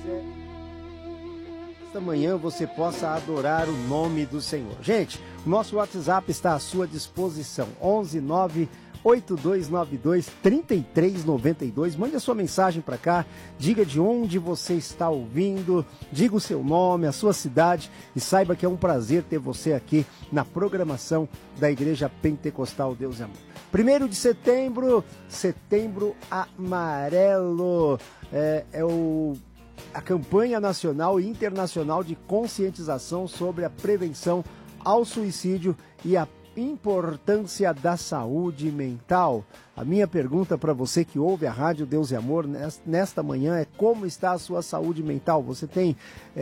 Esta manhã você possa adorar o nome do Senhor. Gente, o nosso WhatsApp está à sua disposição, 11982923392. Mande a sua mensagem para cá, diga de onde você está ouvindo, diga o seu nome, a sua cidade e saiba que é um prazer ter você aqui na programação da Igreja Pentecostal Deus e Amor. 1º de setembro, Setembro Amarelo, a campanha nacional e internacional de conscientização sobre a prevenção ao suicídio e a importância da saúde mental. A minha pergunta para você que ouve a Rádio Deus e Amor nesta manhã é: como está a sua saúde mental? Você tem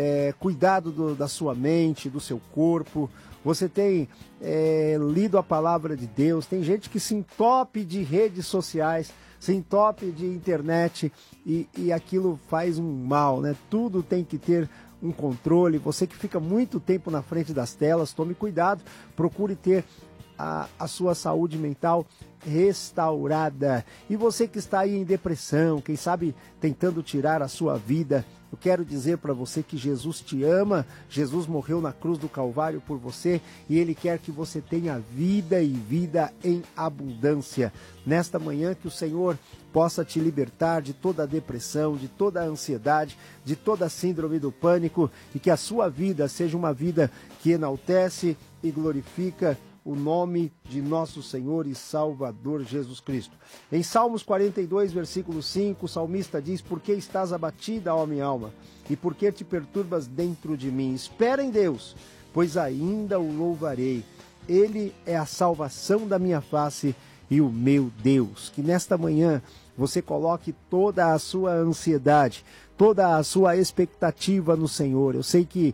cuidado da sua mente, do seu corpo? Você tem lido a palavra de Deus? Tem gente que se entope de redes sociais, se entope de internet e aquilo faz um mal, né? Tudo tem que ter um controle. Você que fica muito tempo na frente das telas, tome cuidado, procure ter a sua saúde mental restaurada. E você que está aí em depressão, quem sabe tentando tirar a sua vida, eu quero dizer para você que Jesus te ama, Jesus morreu na cruz do Calvário por você e Ele quer que você tenha vida e vida em abundância. Nesta manhã que o Senhor possa te libertar de toda a depressão, de toda a ansiedade, de toda a síndrome do pânico e que a sua vida seja uma vida que enaltece e glorifica o nome de nosso Senhor e Salvador Jesus Cristo. Em Salmos 42, versículo 5, o salmista diz: por que estás abatida, ó minha alma? E por que te perturbas dentro de mim? Espera em Deus, pois ainda o louvarei. Ele é a salvação da minha face e o meu Deus. Que nesta manhã você coloque toda a sua ansiedade, toda a sua expectativa no Senhor. Eu sei que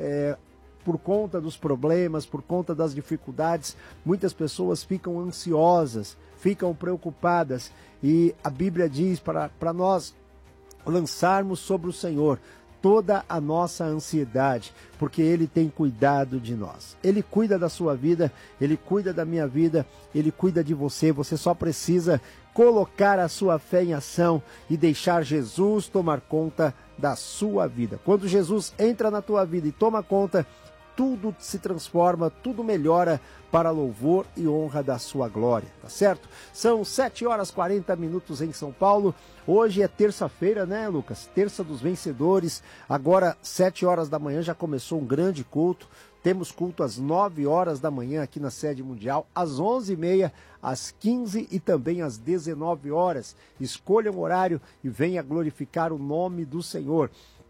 por conta dos problemas, por conta das dificuldades, muitas pessoas ficam ansiosas, ficam preocupadas, e a Bíblia diz para nós lançarmos sobre o Senhor toda a nossa ansiedade, porque Ele tem cuidado de nós. Ele cuida da sua vida, Ele cuida da minha vida, Ele cuida de você. Você só precisa colocar a sua fé em ação e deixar Jesus tomar conta da sua vida. Quando Jesus entra na tua vida e toma conta, tudo se transforma, tudo melhora para louvor e honra da sua glória, tá certo? São 7h40 em São Paulo. Hoje é terça-feira, né, Lucas? Terça dos vencedores. Agora, 7h da manhã, já começou um grande culto. Temos culto às 9h da manhã aqui na sede mundial, às 11h30, às 15h e também às 19h. Escolha um horário e venha glorificar o nome do Senhor.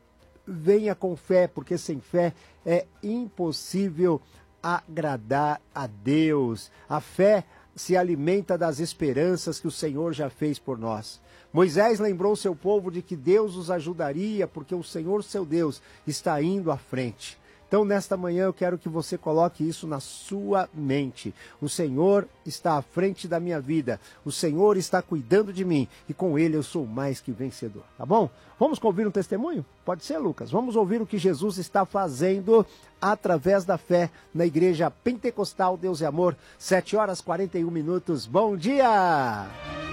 Venha com fé, porque sem fé é impossível agradar a Deus. A fé se alimenta das esperanças que o Senhor já fez por nós. Moisés lembrou seu povo de que Deus os ajudaria, porque o Senhor, seu Deus, está indo à frente. Então, nesta manhã, eu quero que você coloque isso na sua mente. O Senhor está à frente da minha vida. O Senhor está cuidando de mim. E com Ele eu sou mais que vencedor. Tá bom? Vamos ouvir um testemunho? Pode ser, Lucas. Vamos ouvir o que Jesus está fazendo através da fé na Igreja Pentecostal Deus e Amor. 7h41. Bom dia!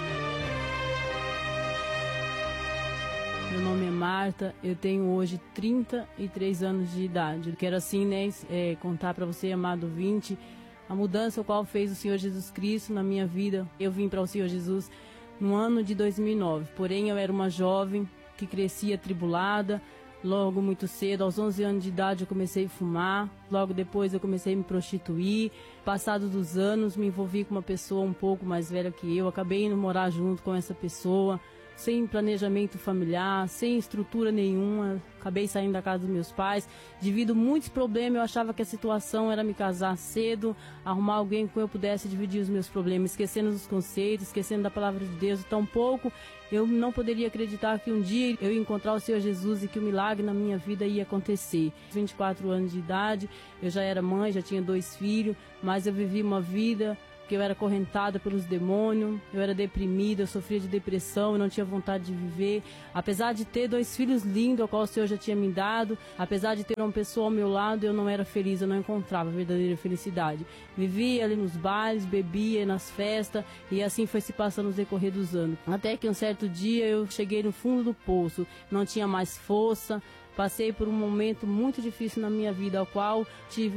Meu nome é Marta, eu tenho hoje 33 anos de idade. Eu quero assim, contar para você, amado ouvinte, a mudança a qual fez o Senhor Jesus Cristo na minha vida. Eu vim para o Senhor Jesus no ano de 2009, porém eu era uma jovem que crescia atribulada. Logo muito cedo, aos 11 anos de idade, eu comecei a fumar. Logo depois eu comecei a me prostituir. Passados dos anos, me envolvi com uma pessoa um pouco mais velha que eu. Acabei indo morar junto com essa pessoa, sem planejamento familiar, sem estrutura nenhuma. Acabei saindo da casa dos meus pais. Devido a muitos problemas, eu achava que a situação era me casar cedo, arrumar alguém com quem eu pudesse dividir os meus problemas, esquecendo dos conceitos, esquecendo da palavra de Deus. Tão pouco eu não poderia acreditar que um dia eu ia encontrar o Senhor Jesus e que o milagre na minha vida ia acontecer. 24 anos de idade, eu já era mãe, já tinha 2 filhos, mas eu vivi uma vida porque eu era acorrentada pelos demônios, eu era deprimida, eu sofria de depressão, eu não tinha vontade de viver. Apesar de ter 2 filhos lindos, ao qual o Senhor já tinha me dado, apesar de ter uma pessoa ao meu lado, eu não era feliz, eu não encontrava a verdadeira felicidade. Vivia ali nos bailes, bebia nas festas, e assim foi se passando no decorrer dos anos. Até que um certo dia eu cheguei no fundo do poço, não tinha mais força. Passei por um momento muito difícil na minha vida, ao qual tive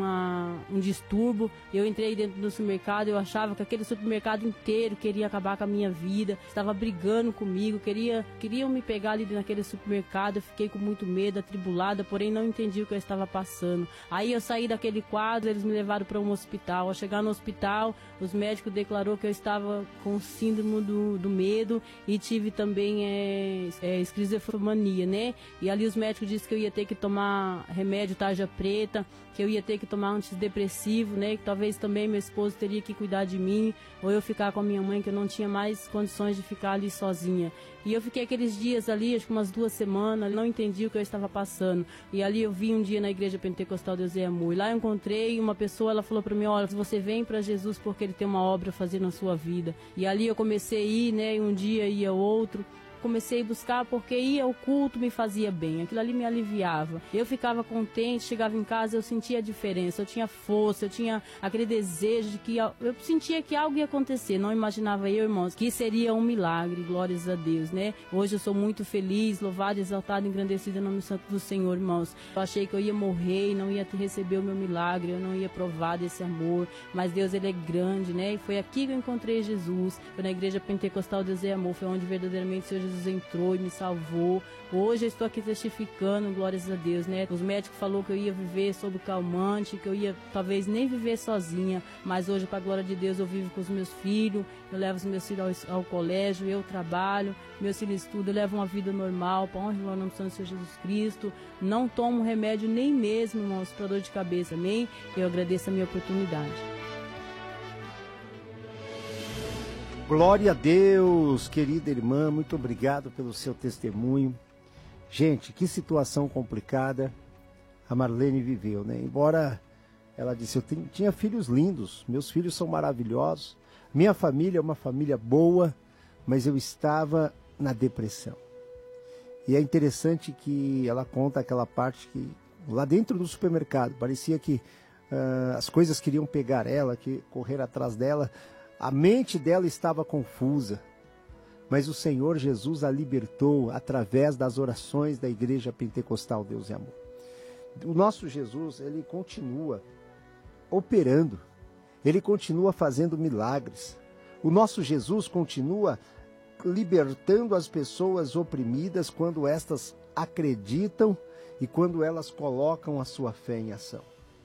um distúrbio. Eu entrei dentro do supermercado, eu achava que aquele supermercado inteiro queria acabar com a minha vida, estava brigando comigo, queriam me pegar ali naquele supermercado. Eu fiquei com muito medo, atribulada, porém não entendi o que eu estava passando. Aí eu saí daquele quadro, eles me levaram para um hospital. Ao chegar no hospital, os médicos declarou que eu estava com síndrome do medo e tive também esquizofrenia, né? E ali os médicos disseram que eu ia ter que tomar remédio tarja preta, que eu ia ter que tomar antidepressivo, né? Que talvez também meu esposo teria que cuidar de mim, ou eu ficar com a minha mãe, que eu não tinha mais condições de ficar ali sozinha. E eu fiquei aqueles dias ali, acho que umas 2 semanas, não entendi o que eu estava passando. E ali eu vim um dia na Igreja Pentecostal Deus é Amor. E lá eu encontrei uma pessoa, ela falou para mim: olha, você vem para Jesus porque Ele tem uma obra a fazer na sua vida. E ali eu comecei a ir, né? E um dia ia outro. Comecei a buscar porque ir ao culto me fazia bem, aquilo ali me aliviava. Eu ficava contente, chegava em casa, eu sentia a diferença, eu tinha força, eu tinha aquele desejo de que eu sentia que algo ia acontecer. Não imaginava eu, irmãos, que seria um milagre, glórias a Deus, né? Hoje eu sou muito feliz, louvado, exaltado, engrandecido em nome santo do Senhor, irmãos. Eu achei que eu ia morrer e não ia receber o meu milagre, eu não ia provar desse amor, mas Deus, Ele é grande, né? E foi aqui que eu encontrei Jesus, foi na Igreja Pentecostal Deus é Amor, foi onde verdadeiramente o Senhor Jesus entrou e me salvou. Hoje eu estou aqui testificando, glórias a Deus, né? Os médicos falaram que eu ia viver sob calmante, que eu ia talvez nem viver sozinha, mas hoje, para a glória de Deus, eu vivo com os meus filhos, eu levo os meus filhos ao colégio, eu trabalho, meus filhos estudam, eu levo uma vida normal, para honra e glória no nome do Senhor Jesus Cristo. Não tomo remédio nem mesmo, irmãos, para dor de cabeça, amém? Eu agradeço a minha oportunidade. Glória a Deus, querida irmã, muito obrigado pelo seu testemunho. Gente, que situação complicada a Marlene viveu, né? Embora ela disse, tinha filhos lindos, meus filhos são maravilhosos, minha família é uma família boa, mas eu estava na depressão. E é interessante que ela conta aquela parte que lá dentro do supermercado, parecia que as coisas queriam pegar ela, que correr atrás dela. A mente dela estava confusa, mas o Senhor Jesus a libertou através das orações da Igreja Pentecostal Deus é Amor. O nosso Jesus, Ele continua operando, Ele continua fazendo milagres. O nosso Jesus continua libertando as pessoas oprimidas quando estas acreditam e quando elas colocam a sua fé em ação.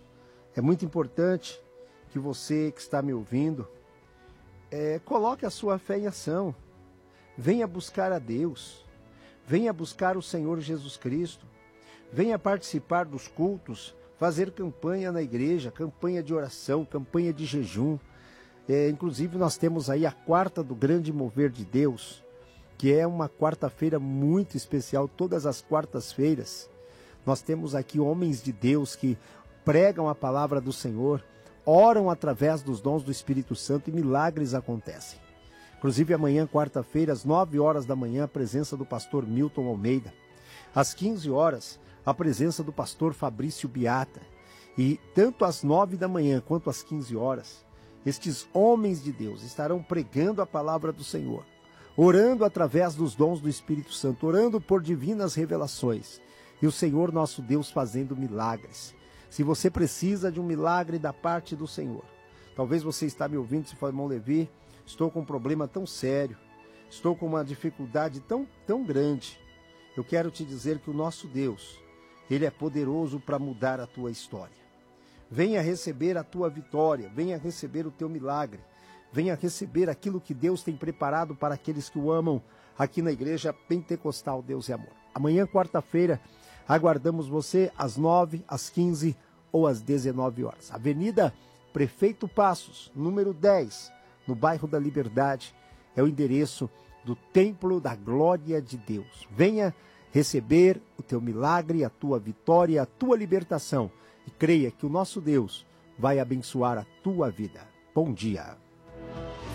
É muito importante que você que está me ouvindo, coloque a sua fé em ação. Venha buscar a Deus. Venha buscar o Senhor Jesus Cristo. Venha participar dos cultos, fazer campanha na igreja, campanha de oração, campanha de jejum. Inclusive nós temos aí a quarta do Grande Mover de Deus, que é uma quarta-feira muito especial. Todas as quartas-feiras nós temos aqui homens de Deus que pregam a palavra do Senhor, oram através dos dons do Espírito Santo e milagres acontecem. Inclusive amanhã, quarta-feira, às 9 horas da manhã, a presença do pastor Milton Almeida. Às 15 horas, a presença do pastor Fabrício Biata. E tanto às 9 da manhã quanto às 15 horas, estes homens de Deus estarão pregando a palavra do Senhor, orando através dos dons do Espírito Santo, orando por divinas revelações. E o Senhor nosso Deus fazendo milagres. Se você precisa de um milagre da parte do Senhor, talvez você está me ouvindo e se fala, irmão Levi, estou com um problema tão sério, estou com uma dificuldade tão grande. Eu quero te dizer que o nosso Deus, Ele é poderoso para mudar a tua história. Venha receber a tua vitória, venha receber o teu milagre, venha receber aquilo que Deus tem preparado para aqueles que o amam aqui na Igreja Pentecostal Deus é Amor. Amanhã, quarta-feira, aguardamos você às 9, às 15 ou às 19 horas. Avenida Prefeito Passos, número 10, no bairro da Liberdade, é o endereço do Templo da Glória de Deus. Venha receber o teu milagre, a tua vitória, a tua libertação. E creia que o nosso Deus vai abençoar a tua vida. Bom dia.